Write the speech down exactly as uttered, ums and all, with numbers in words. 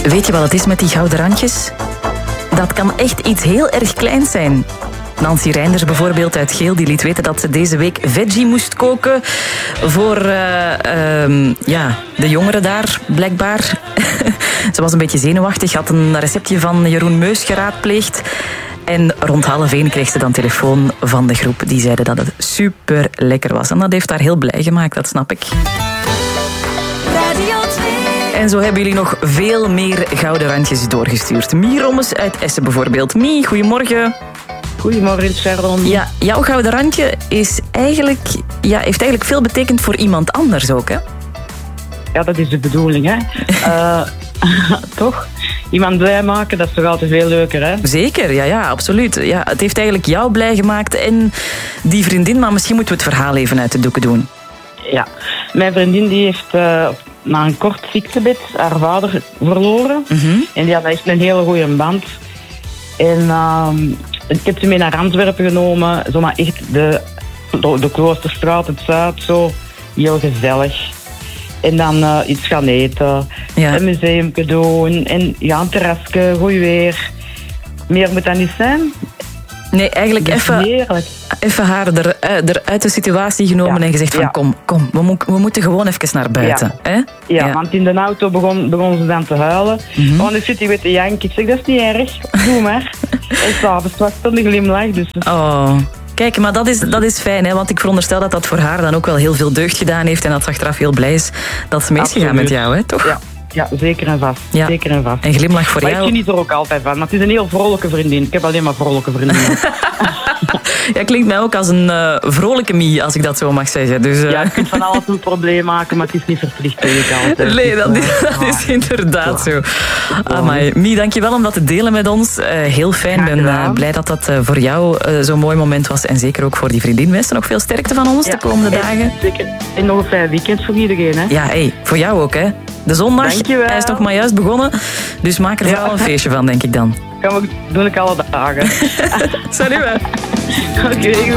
Weet je wat het is met die gouden randjes? Dat kan echt iets heel erg kleins zijn. Nancy Reinders bijvoorbeeld uit Geel, die liet weten dat ze deze week veggie moest koken voor uh, um, ja, de jongeren daar, blijkbaar. Ze was een beetje zenuwachtig, had een receptje van Jeroen Meus geraadpleegd. En rond half één kreeg ze dan telefoon van de groep. Die zeiden dat het super lekker was. En dat heeft haar heel blij gemaakt, dat snap ik. En zo hebben jullie nog veel meer gouden randjes doorgestuurd. Mie Rommes uit Essen bijvoorbeeld. Mie, goedemorgen. Goedemorgen, Sharon. Ja, jouw gouden randje is eigenlijk, ja, heeft eigenlijk veel betekend voor iemand anders ook, hè? Ja, dat is de bedoeling, hè. uh, toch? Iemand blij maken, dat is toch altijd veel leuker, hè? Zeker, ja, ja, absoluut. Ja, het heeft eigenlijk jou blij gemaakt en die vriendin, maar misschien moeten we het verhaal even uit de doeken doen. Ja, mijn vriendin die heeft uh, na een kort ziektebed haar vader verloren. Mm-hmm. En die had echt een hele goede band. En uh, ik heb ze mee naar Antwerpen genomen. Zomaar echt de, de Kloosterstraat, het Zuid, zo heel gezellig. En dan uh, iets gaan eten, ja. Een museumke doen en ja, een terrasje, goed weer. Meer moet dat niet zijn. Nee, eigenlijk even, even haar er, er uit de situatie genomen ja. En gezegd van ja. kom, kom, we, mo- we moeten gewoon even naar buiten. Ja, hè? ja, ja. Want in de auto begon, begon ze dan te huilen. Mm-hmm. Want ik zit hier met de jank. Ik zeg, dat is niet erg, doe maar. En s'avonds was het een glimlach. Dus. Oh. Kijk, maar dat is, dat is fijn, hè? Want ik veronderstel dat dat voor haar dan ook wel heel veel deugd gedaan heeft en dat ze achteraf heel blij is dat ze mee is gegaan met jou, hè? Toch? Ja. Ja, zeker en vast. Ja. Zeker en vast. En glimlach voor maar jou. Ik geniet er ook altijd van. Maar het is een heel vrolijke vriendin. Ik heb alleen maar vrolijke vriendinnen. Ja, klinkt mij ook als een uh, vrolijke Mie, als ik dat zo mag zeggen. Dus, uh... Ja, je kunt van alles een probleem maken, maar het is niet verplicht. Ik altijd. Nee, dat is, dat is inderdaad zo. Amai. Mie, dankjewel om dat te delen met ons. Uh, heel fijn. Ik ben uh, blij dat dat uh, voor jou uh, zo'n mooi moment was. En zeker ook voor die vriendin. Wensen nog veel sterkte van ons ja, de komende en, dagen. Zeker. En nog een fijn weekend voor iedereen. Hè? Ja, hey, voor jou ook, hè. De zondag, hij is nog maar juist begonnen. Dus maak er ja. vooral een feestje van, denk ik dan. Kan we, doe ik alle dagen. Salut, hè. Oké, okay, goed.